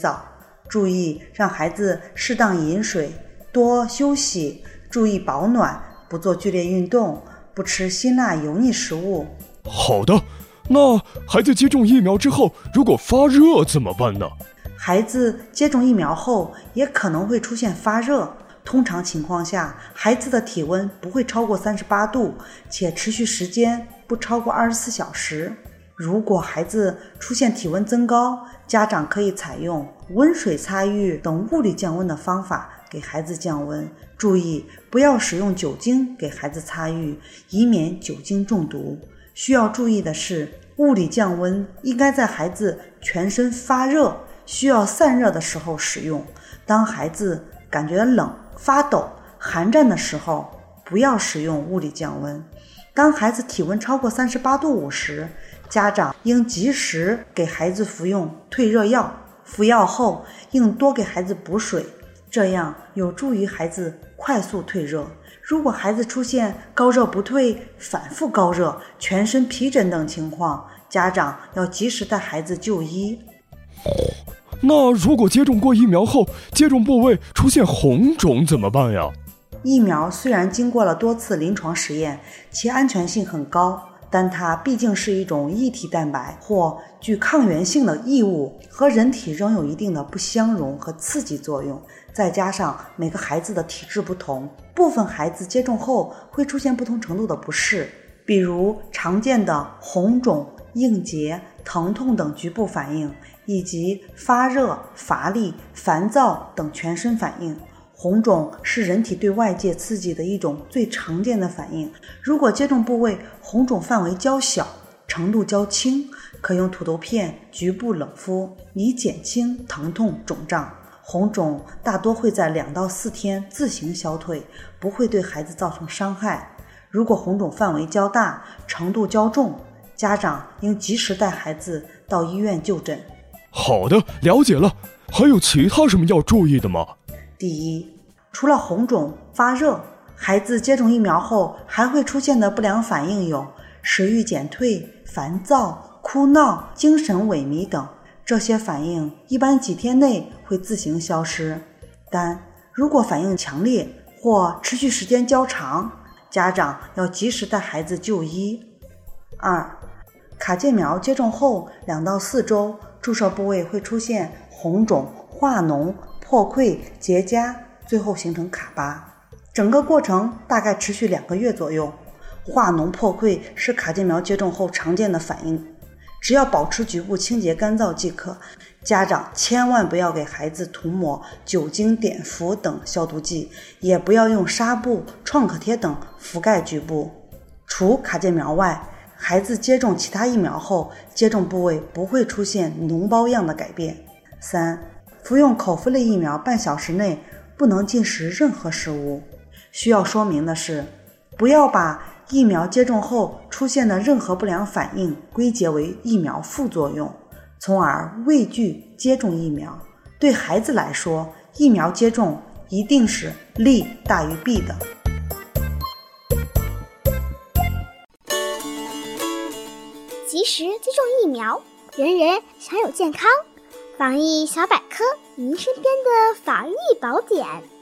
澡，注意让孩子适当饮水，多休息，注意保暖，不做剧烈运动，不吃辛辣油腻食物。 好的，那孩子接种疫苗之后，如果发热怎么办呢？ 孩子接种疫苗后也可能会出现发热，通常情况下，孩子的体温不会超过38度，且持续时间不超过24小时。如果孩子出现体温增高，家长可以采用温水擦浴等物理降温的方法给孩子降温。注意不要使用酒精给孩子擦浴，以免酒精中毒。需要注意的是，物理降温应该在孩子全身发热、需要散热的时候使用。当孩子感觉冷、发抖、寒战的时候，不要使用物理降温。当孩子体温超过38度5时，家长应及时给孩子服用退热药，服药后应多给孩子补水，这样有助于孩子快速退热。如果孩子出现高热不退、反复高热、全身皮疹等情况，家长要及时带孩子就医。 那如果接种过疫苗后，接种部位出现红肿怎么办呀？ 疫苗虽然经过了多次临床实验，其安全性很高，但它毕竟是一种异体蛋白或具抗原性的异物，和人体仍有一定的不相容和刺激作用。再加上每个孩子的体质不同，部分孩子接种后会出现不同程度的不适，比如常见的红肿、硬结、疼痛等局部反应，以及发热、乏力、烦躁等全身反应。红肿是人体对外界刺激的一种最常见的反应，如果接种部位红肿范围较小、程度较轻，可用土豆片局部冷敷，以减轻疼痛肿胀。红肿大多会在2到4天自行消退，不会对孩子造成伤害。如果红肿范围较大、程度较重，家长应及时带孩子到医院就诊。 好的，了解了。还有其他什么要注意的吗？ 第一，除了红肿、发热，孩子接种疫苗后还会出现的不良反应有食欲减退、烦躁、哭闹、精神萎靡等。这些反应一般几天内会自行消失，但如果反应强烈或持续时间较长，家长要及时带孩子就医。二，卡介苗接种后2到4周，注射部位会出现红肿、化脓、破溃、结痂，最后形成卡疤，整个过程大概持续2个月左右。化脓破溃是卡介苗接种后常见的反应，只要保持局部清洁干燥即可。家长千万不要给孩子涂抹酒精碘伏等消毒剂，也不要用纱布、创可贴等覆盖局部。除卡介苗外，孩子接种其他疫苗后，接种部位不会出现脓包样的改变。三，服用口服类疫苗半小时内不能进食任何食物。需要说明的是，不要把疫苗接种后出现的任何不良反应归结为疫苗副作用，从而畏惧接种疫苗。对孩子来说，疫苗接种一定是利大于弊的。 及时接种疫苗，人人享有健康。防疫小百科，您身边的防疫宝典。